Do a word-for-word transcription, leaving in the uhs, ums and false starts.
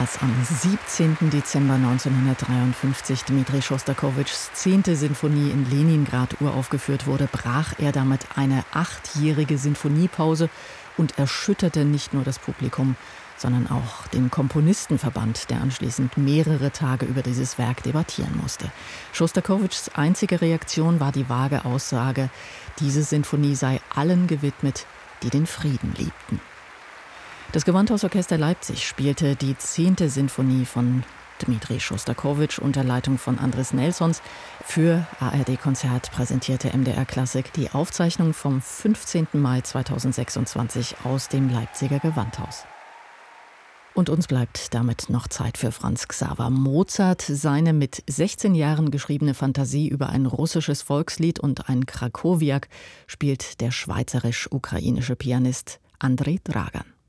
Als am siebzehnten Dezember neunzehnhundertdreiundfünfzig Dmitri Schostakowitschs zehnte Sinfonie in Leningrad uraufgeführt wurde, brach er damit eine achtjährige Sinfoniepause und erschütterte nicht nur das Publikum, sondern auch den Komponistenverband, der anschließend mehrere Tage über dieses Werk debattieren musste. Schostakowitschs einzige Reaktion war die vage Aussage, diese Sinfonie sei allen gewidmet, die den Frieden liebten. Das Gewandhausorchester Leipzig spielte die zehnte Sinfonie von Dmitri Schostakowitsch unter Leitung von Andris Nelsons. Für A R D-Konzert präsentierte M D R Klassik die Aufzeichnung vom fünfzehnten Mai zweitausendsechsundzwanzig aus dem Leipziger Gewandhaus. Und uns bleibt damit noch Zeit für Franz Xaver Mozart. Seine mit sechzehn Jahren geschriebene Fantasie über ein russisches Volkslied und ein Krakowiak spielt der schweizerisch-ukrainische Pianist Andrei Dragan.